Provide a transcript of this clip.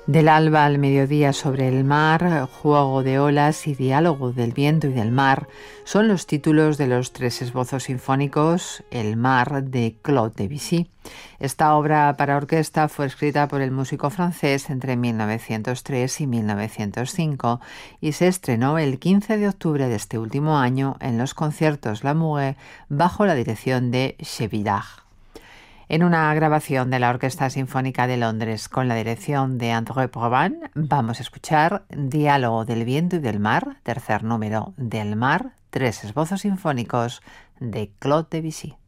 Del alba al mediodía sobre el mar, juego de olas y diálogo del viento y del mar son los títulos de los 3 esbozos sinfónicos El mar de Claude Debussy. Esta obra para orquesta fue escrita por el músico francés entre 1903 y 1905 y se estrenó el 15 de octubre de este último año en los conciertos Lamoureux bajo la dirección de Chevidard. En una grabación de la Orquesta Sinfónica de Londres con la dirección de André Provan, vamos a escuchar Diálogo del viento y del mar, tercer número del mar, 3 esbozos sinfónicos de Claude Debussy.